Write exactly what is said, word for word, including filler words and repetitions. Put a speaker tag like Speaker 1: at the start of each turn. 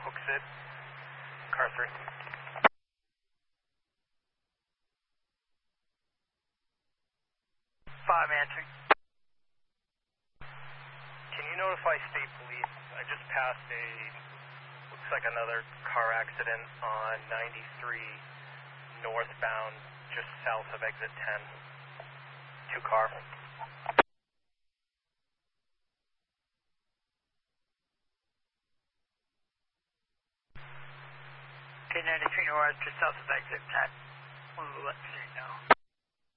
Speaker 1: Hooksett, car three.
Speaker 2: Five answering.
Speaker 1: Can you notify state police? I just passed a, looks like another car accident on ninety-three northbound, just south of exit ten. Two car.
Speaker 2: Okay, ninety-three north, just south of exit ten. We'll let you know.